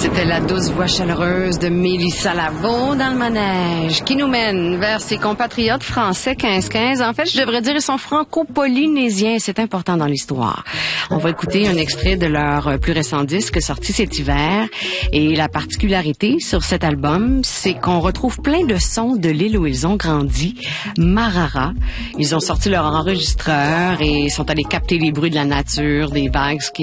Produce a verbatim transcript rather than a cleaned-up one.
C'était la douce voix chaleureuse de Mélissa Lavo dans le manège, qui nous mène vers ses compatriotes français quinze quinze. En fait, je devrais dire, ils sont franco-polynésiens. C'est important dans l'histoire. On va écouter un extrait de leur plus récent disque sorti cet hiver. Et la particularité sur cet album, c'est qu'on retrouve plein de sons de l'île où ils ont grandi, Marara. Ils ont sorti leur enregistreur et sont allés capter les bruits de la nature, des vagues, ce qui